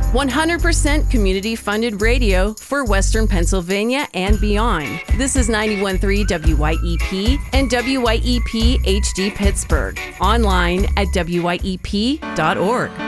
100% community-funded radio for Western Pennsylvania and beyond. This is 91.3 WYEP and WYEP HD Pittsburgh. Online at wyep.org.